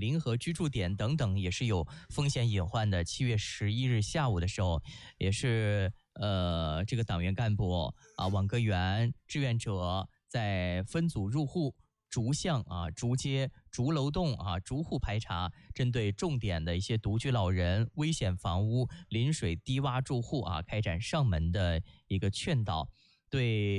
临河居住点等等也是有风险隐患的。7月11日下午的时候，也是这个党员干部啊、网格员、志愿者在分组入户、逐项啊、逐街、逐楼栋啊、逐户排查，针对重点的一些独居老人、危险房屋、临水低洼住户啊，开展上门的一个劝导，对